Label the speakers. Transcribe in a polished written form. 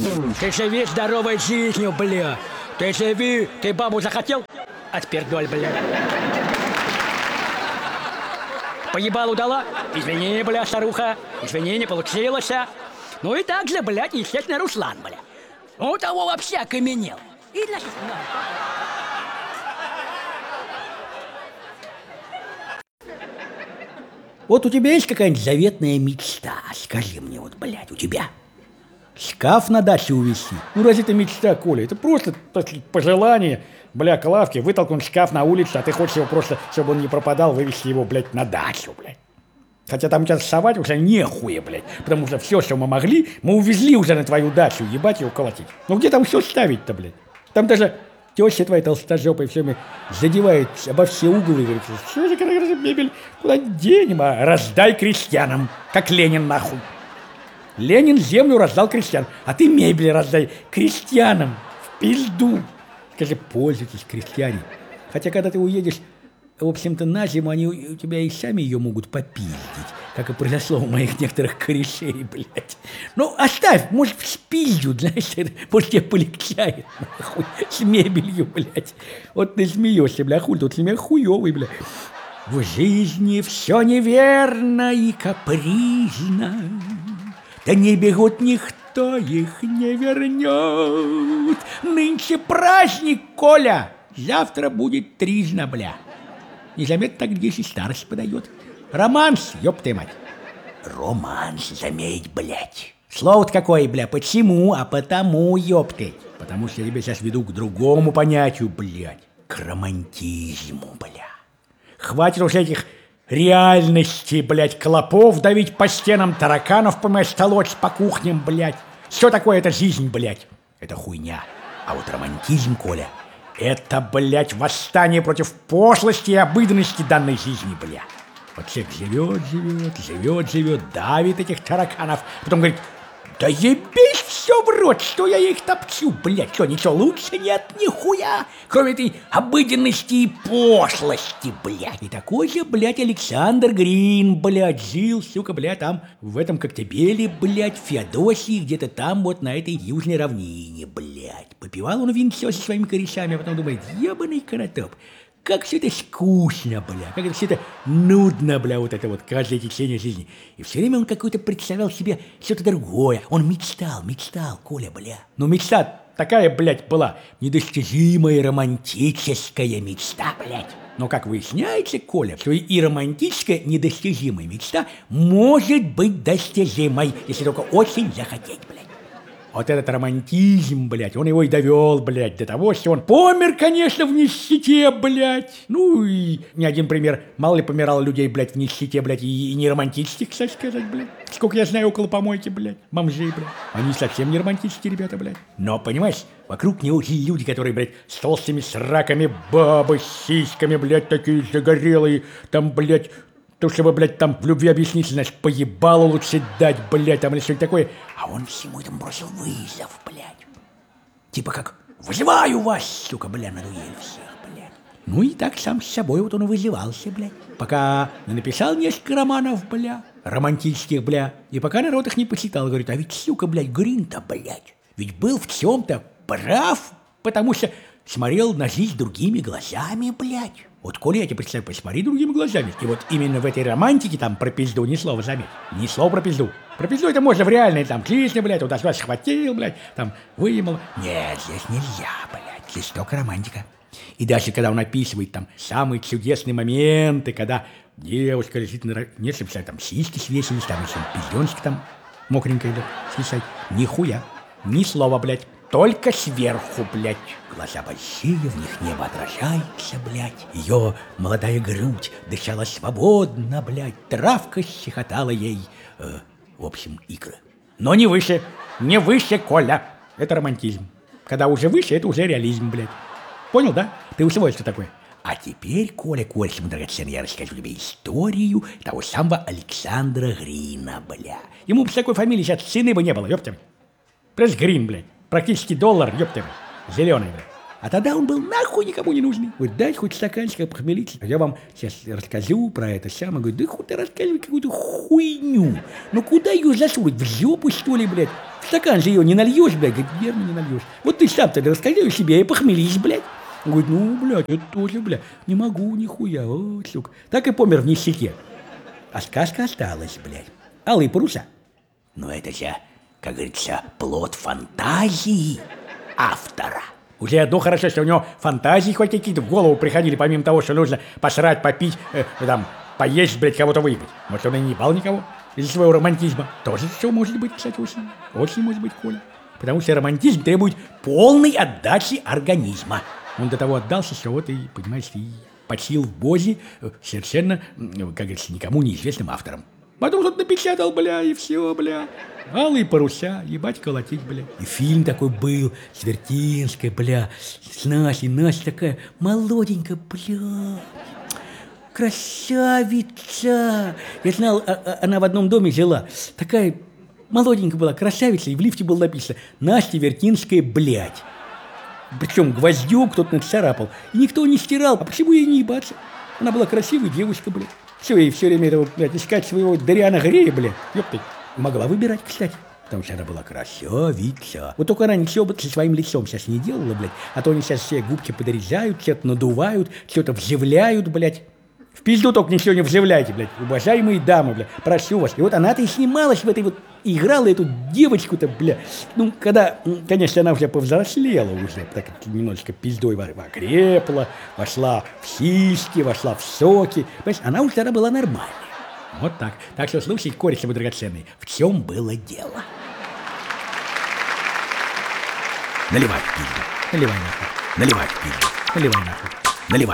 Speaker 1: Ты живи здоровой жизнью, бля. Ты живи, ты бабу захотел? Отпердоль, бля. Поебалу дала? Извини, бля, старуха. Извини, не получилось. Ну и так же, блядь, естественно, Руслан, бля. У того вообще окаменел. И значит, вот у тебя есть какая-нибудь заветная мечта? Скажи мне, вот, блядь, у тебя шкаф на даче увезти? Ну, разве это мечта, Коля? Это просто пожелание, бля, Клавки, вытолкнуть шкаф на улицу, а ты хочешь его просто, чтобы он не пропадал, вывести его, блядь, на дачу, блядь. Хотя там сейчас совать уже нехуя, блядь, потому что все, что мы могли, мы увезли уже на твою дачу, ебать его колотить. Ну, где там все ставить-то, блядь? Там даже теща твоя толстожопая все время задевает обо все углы и говорит, что же, мебель, куда денем, а раздай крестьянам, как Ленин нахуй. Ленин землю раздал крестьянам, а ты мебель раздай крестьянам, в пизду. Скажи, пользуйтесь, крестьяне. Хотя, когда ты уедешь, в общем-то, на зиму, они у тебя и сами ее могут попиздить, как и произошло у моих некоторых корешей, блядь. Ну, оставь, может, в спизду, знаешь, может, тебе полегчает, нахуй, с мебелью, блядь. Вот ты смеешься, бля, хуй, тут смех хуёвый, бля. В жизни все неверно и капризно, да не бегут никто их не вернет. Нынче праздник, Коля, завтра будет тризна, бля. Незаметно так здесь и старость подает. Романс, ёб ты мать. Романс, заметь, блядь. Слово-то какое, бля, почему? А потому, ёб ты. Потому что я тебя сейчас веду к другому понятию, блядь. К романтизму, бля. Хватит уже этих реальностей, блядь, клопов давить по стенам, тараканов, понимаешь, толочь по кухням, блядь. Что такое эта жизнь, блядь? Это хуйня. А вот романтизм, Коля, это, блядь, восстание против пошлости и обыденности данной жизни, бля. Вот человек живет, давит этих тараканов, потом говорит, да ебись все в рот, что я их топчу, блядь, что, ничего лучше нет, нихуя, кроме этой обыденности и пошлости, блядь. И такой же, блядь, Александр Грин, блядь, жил, сука, блядь, там, в этом Коктебеле, блядь, в Феодосии, где-то там, вот на этой южной равнине, блядь. Попивал он винцо со своими корешами, а потом думает, ебаный конотоп, как все это скучно, бля, как это все это нудно, бля, вот это вот каждое течение жизни. И все время он какой-то представлял себе что-то другое. Он мечтал, Коля, бля. Но мечта такая, блядь, была недостижимая романтическая мечта, блядь. Но, как выясняется, Коля, что и романтическая недостижимая мечта может быть достижимой, если только очень захотеть, блядь. Вот этот романтизм, блядь, он его и довел, блядь, до того, что он помер, конечно, в нищете, блядь. Ну и ни один пример, мало ли помирало людей, блядь, в нищете, блядь, и не романтических, кстати сказать, блядь. Сколько я знаю около помойки, блядь, бомжей, блядь. Они совсем не романтические ребята, блядь. Но, понимаешь, вокруг него люди, которые, блядь, с толстыми сраками, бабы, с сиськами, блядь, такие загорелые, там, блядь, то, чтобы, блядь, там в любви объяснить, значит, поебало лучше дать, блядь, там или что-нибудь такое. А он всему этому бросил вызов, блядь. Типа как, вызываю вас, сука, бля, надуели всех, блядь. Ну и так сам с собой вот он и вызывался, блядь. Пока не написал несколько романов, бля, романтических, бля. И пока народ их не посчитал, говорит, а ведь, сука, блядь, Грин-то, блядь, ведь был в чем-то прав, потому что смотрел на жизнь другими глазами, блядь. Вот, Коля, я тебе представляю, посмотри другими глазами. И вот именно в этой романтике там про пизду ни слова, заметь. Ни слова про пизду. Про пизду это можно в реальной, там, клишне, блядь, туда-сюда схватил, блядь, там, выемал. Нет, здесь нельзя, блядь, здесь только романтика. И даже когда он описывает там самые чудесные моменты, когда девушка лежит на... Нет, что там сиськи свесились, там еще пизденочка там мокренькая, да, свисает. Нихуя, ни слова, блядь. Только сверху, блядь. Глаза большие, в них небо отражается, блядь. Ее молодая грудь дышала свободно, блядь. Травка щекотала ей, в общем, икры. Но не выше, Коля. Это романтизм. Когда уже выше, это уже реализм, блядь. Понял, да? Ты усвоил, что такое? А теперь, Коля, мой драгоценный, я расскажу тебе историю того самого Александра Грина, бля. Ему бы с такой фамилией сейчас цены бы не было, ёптами. Просто Грин, блядь. Практически доллар, ёптами. Зеленый, блядь. А тогда он был нахуй никому не нужный. Говорит, дайте хоть стаканчик похмелиться. Я вам сейчас расскажу про это самое. Говорит, да хоть ты рассказывай какую-то хуйню. Ну куда ее засунуть? В жопу, что ли, блядь? В стакан же ее не нальешь, блядь. Говорит, верно, не нальешь. Вот ты сам тогда расскажи о себе и похмелись, блядь. Он говорит, ну, блядь, это тоже, блядь, не могу, нихуя, вот, сука. Так и помер в нищете. А сказка осталась, блядь. Алые паруса. Но это же, как говорится, плод фантазии автора. Уже одно хорошо, что у него фантазии хоть какие-то в голову приходили, помимо того, что нужно посрать, попить, там, поесть, блядь, кого-то выебать. Может, он и не ебал никого из-за своего романтизма. Тоже все может быть, кстати, очень. Очень может быть, Коля. Потому что романтизм требует полной отдачи организма. Он до того отдался, что вот и, понимаешь, и почил в бозе совершенно, как говорится, никому неизвестным автором. Потом тут напечатал, бля, и все, бля. Алые паруса, ебать колотить, бля. И фильм такой был, с Вертинской, бля, с Настей. Настя такая молоденькая, бля, красавица. Я знал, она в одном доме жила. Такая молоденькая была, красавица, и в лифте было написано «Настя Вертинская, блядь». Причем гвоздем кто-то нацарапал. И никто не стирал. А почему ей не ебаться? Она была красивая девушка, блядь. Все, ей все время этого, блядь, искать своего Дариана Грея, блядь. Ёпты. Могла выбирать, кстати. Потому что она была красавица. Вот только она ничего бы со своим лицом сейчас не делала, блядь. А то они сейчас все губки подрезают, что-то надувают, что-то вживляют, блядь. В пизду только ничего не вживляйте, блядь. Уважаемые дамы, блядь. Прошу вас. И вот она-то и снималась в этой вот... Играла эту девочку-то, бля. Ну, когда, конечно, она уже повзрослела уже, так немножечко пиздой окрепла, вошла в сиськи, вошла в соки. Понимаешь, она уже тогда была нормальная. Вот так. Так что, слушай, кореш мой драгоценный, в чем было дело? Наливай в пизду. Наливай нахуй. Наливай в пизду. Наливай нахуй. Наливай.